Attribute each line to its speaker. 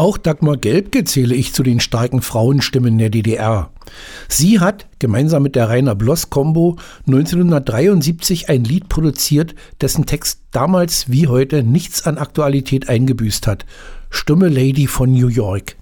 Speaker 1: Auch Dagmar Gelbke zähle ich zu den starken Frauenstimmen der DDR. Sie hat gemeinsam mit der Rainer Bloss-Kombo 1973 ein Lied produziert, dessen Text damals wie heute nichts an Aktualität eingebüßt hat. Stumme Lady von New York.